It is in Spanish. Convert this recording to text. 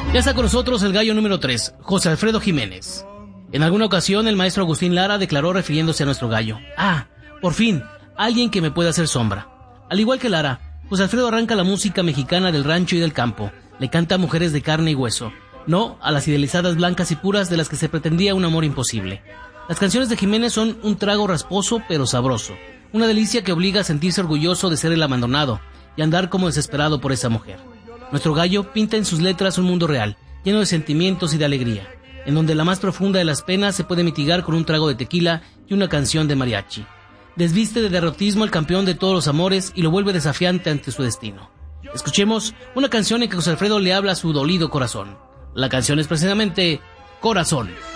Ya está con nosotros el gallo número 3, José Alfredo Jiménez. En alguna ocasión el maestro Agustín Lara declaró refiriéndose a nuestro gallo: por fin, alguien que me pueda hacer sombra. Al igual que Lara, José Alfredo arranca la música mexicana del rancho y del campo, le canta a mujeres de carne y hueso, no a las idealizadas blancas y puras de las que se pretendía un amor imposible. Las canciones de Jiménez son un trago rasposo pero sabroso, una delicia que obliga a sentirse orgulloso de ser el abandonado y andar como desesperado por esa mujer. Nuestro gallo pinta en sus letras un mundo real, lleno de sentimientos y de alegría, en donde la más profunda de las penas se puede mitigar con un trago de tequila y una canción de mariachi. Desviste de derrotismo al campeón de todos los amores y lo vuelve desafiante ante su destino. Escuchemos una canción en que José Alfredo le habla a su dolido corazón. La canción es precisamente Corazón.